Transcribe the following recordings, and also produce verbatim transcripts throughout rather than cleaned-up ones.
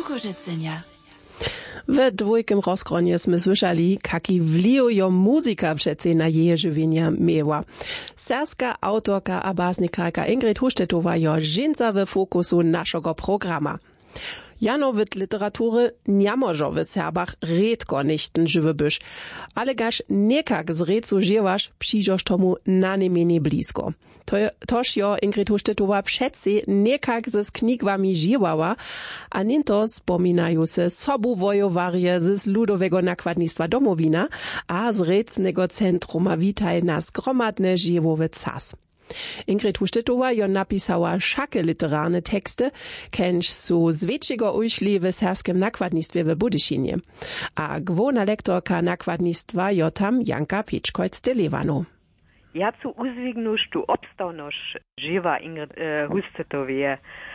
Kukużycenia. W dwójkim rozgronie sme słyszeli, kaki wlijują muzyka přece na jeje żywienia miewa. Serska autorka a basnikarka Ingrid Huštetowa jo žinca w fokusu naszego programa. Jano w literatury nie może w Serbach redko nichten żywy byś, ale gaż niekak z recu żywasz, przyjdziesz tomu na niemienie blisko. To, toż jo Ingrid Huštetowa přece niekak ze knigwami żyłała, a ninto spominają se sobu wojowarie z ludowego nakładnictwa Domowina, a z recnego centruma witaj na zgromadne żywowe cas. Ingrid Huštetowa jo napisała szake literarne teksty, kenž su z większego ujśli w serskim nakładnictwie w Budyszynie. A główna lektorka nakładnictwa jo tam Janka Pieczkojc-Delevano. Ja zu uzwignuš tu obstavnoš živa Ingrid e, Huštetovje.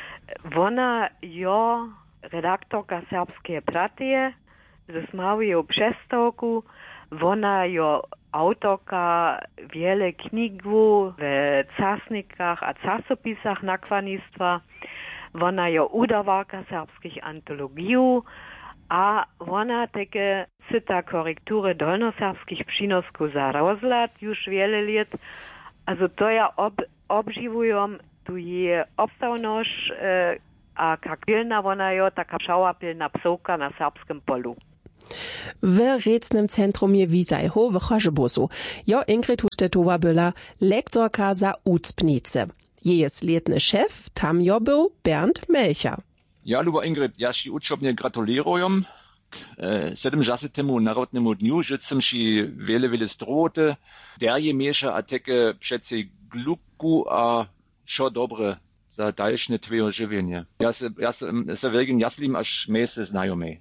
Ona jo redaktorka Serbskie Prateje, zasmałuje przestavku, ona jo autorka wiele knigwu w casnikach a casopisach nakładnictwa, ona jo udawarka serbskich antologiju, a ona takie cyta korektury dolnoserbskich przynosków za rozlad już wiele lat. Also to ja ob, obživujem tu je obstavnoš, e, a kak pilna ona jo, taka šałapilna psovka na serbskim polu. W recnym centrum je witaj ho w Chorzebusu. Jo Ingrid Huštetowa była lektorka za Ucpnice. Jej letny szef tam jo był Bernd Melcher. Ja, luba Ingrid, ja si uczobnie gratuluję. sedemdziesiątemu Narodnemu dniu życzę ci wiele, wiele zdrowy, derje miesza, a takie przece gluku, a szo dobre za dalsze twoje żywienie. Ja se, ja se, se wielkim jaslim, aż miejsce znajomy.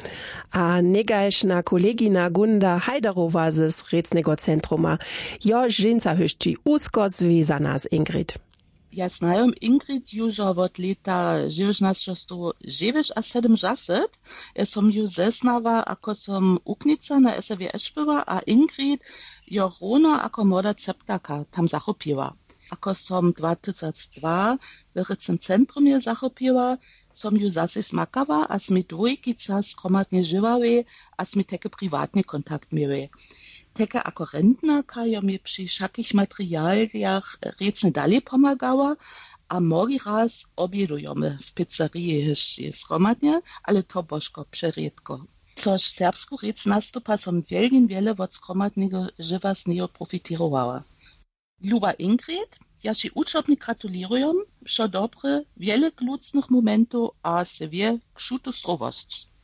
A negajšna kolegina Gunda Hajdarowa z recnego centruma, jo žinca hyšči usko zvezana z Ingrid. Ja znajem Ingrid już od lata dziewiętnaście a siedemdziesiąt. Ja som ju zeznała, ako som uknica na S W S była, a Ingrid jo rona ako młoda ceptaka tam zachopiła. Ako som dwa tysiące dwa w recnym centrum je zachopiła, som ju zase smakała, a smi dwójkica skromadnie żywały, a smi takie prywatnie kontakt miały. Teka ako rentnerka jo mi przy všakich materialiach recne dalej pomagała, a mnogi raz objedujemy w pizzerii jeszcze skromadnie, ale to bożko przeredko. Což serbsku rec nastupa som wielgin wiele od skromadnego żywa z niego profitirowała. Luba Ingrid, ja ci uczobnie gratuluję, що dobre, wiele klucznych momentów, a se wie, kszutu zdrowość.